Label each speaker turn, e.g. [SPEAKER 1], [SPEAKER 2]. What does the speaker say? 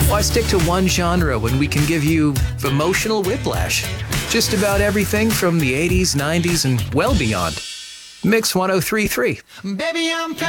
[SPEAKER 1] Why stick to one genre when we can give you emotional whiplash? Just about everything from the 80s, 90s, and well beyond. Mix 1033.
[SPEAKER 2] Baby, I'm